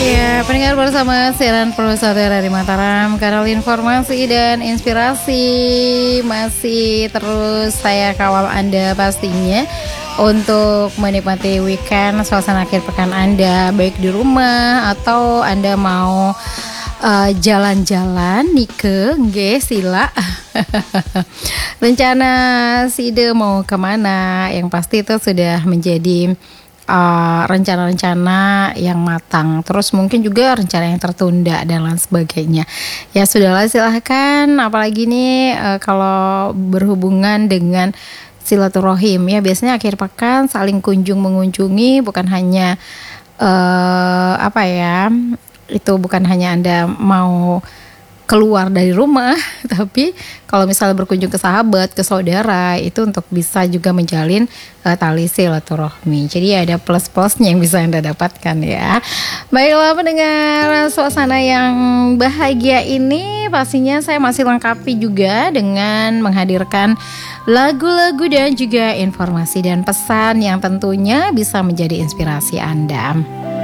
Ya, pendengar bersama siaran Pro 1 dari Mataram, kanal informasi dan inspirasi masih terus saya kawal Anda pastinya untuk menikmati weekend, suasana akhir pekan Anda, baik di rumah atau Anda mau jalan-jalan nike, nggih sila. Rencana Side mau kemana? Yang pasti itu sudah menjadi rencana-rencana yang matang, terus mungkin juga rencana yang tertunda dan lain sebagainya. Ya sudahlah, silahkan. Apalagi nih kalau berhubungan dengan silaturahim, ya biasanya akhir pekan saling kunjung mengunjungi, bukan hanya itu bukan hanya Anda mau keluar dari rumah, tapi kalau misalnya berkunjung ke sahabat, ke saudara, itu untuk bisa juga menjalin tali silaturahmi. Jadi ada plus-plusnya yang bisa Anda dapatkan ya. Baiklah pendengar, suasana yang bahagia ini pastinya saya masih lengkapi juga dengan menghadirkan lagu-lagu dan juga informasi dan pesan yang tentunya bisa menjadi inspirasi Anda.